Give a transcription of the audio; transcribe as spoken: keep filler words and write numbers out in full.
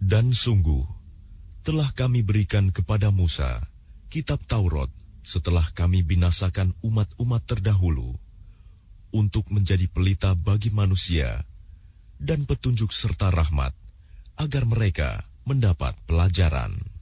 Dan sungguh, telah kami berikan kepada Musa kitab Taurat setelah kami binasakan umat-umat terdahulu, untuk menjadi pelita bagi manusia dan petunjuk serta rahmat, agar mereka mendapat pelajaran.